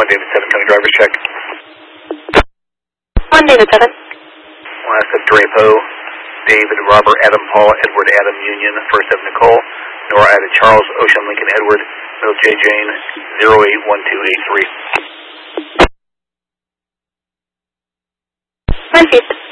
1 David 7, coming driver's check. 1 David 7. Last of Drapo, David, Robert, Adam, Paul, Edward, Adam, Union, first of Nicole, Nora, Ada, Charles, Ocean, Lincoln, Edward, middle J, Jane, 081283. 1 David.